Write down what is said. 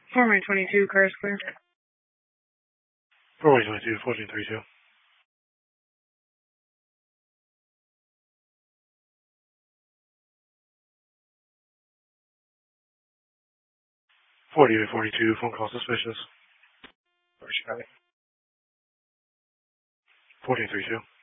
Runway 22, car is clear. Runway 22, 1432. 4842, phone call suspicious. 1432.